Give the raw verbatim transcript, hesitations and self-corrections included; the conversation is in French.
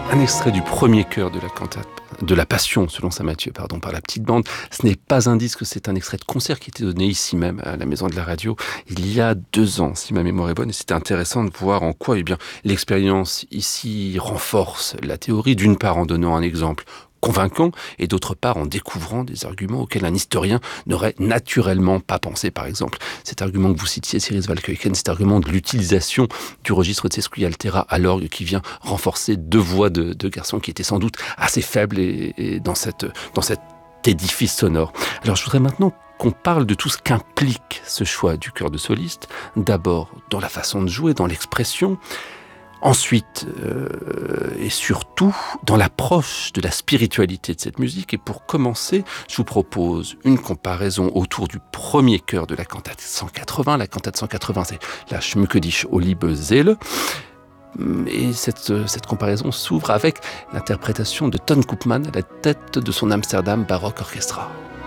Un extrait du premier chœur de la cantate de la Passion, selon saint Matthieu, pardon, par la petite bande. Ce n'est pas un disque, c'est un extrait de concert qui était donné ici même, à la Maison de la Radio, il y a deux ans, si ma mémoire est bonne. Et c'était intéressant de voir en quoi, eh bien, l'expérience ici renforce la théorie, d'une part en donnant un exemple convaincant, et d'autre part en découvrant des arguments auxquels un historien n'aurait naturellement pas pensé. Par exemple, cet argument que vous citiez, Cyrus Valkeuken, cet argument de l'utilisation du registre de Sesquia Altera à l'orgue qui vient renforcer deux voix de, de garçons qui étaient sans doute assez faibles et, et dans, cette, dans cet édifice sonore. Alors je voudrais maintenant qu'on parle de tout ce qu'implique ce choix du chœur de soliste, d'abord dans la façon de jouer, dans l'expression, ensuite, euh, et surtout, dans l'approche de la spiritualité de cette musique. Et pour commencer, je vous propose une comparaison autour du premier chœur de la cantate cent quatre-vingts. La cantate cent quatre-vingts, c'est la Schmücke dich, o liebe Seele. Et cette, cette comparaison s'ouvre avec l'interprétation de Ton Koopman à la tête de son Amsterdam Baroque Orchestra.